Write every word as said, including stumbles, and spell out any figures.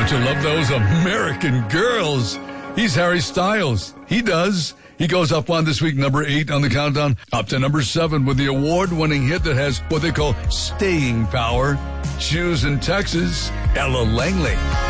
Don't you love those American girls? He's Harry Styles. He does. He goes up one this week, number eight on the countdown, up to number seven with the award-winning hit that has what they call staying power. Shoes in Texas, Ella Langley.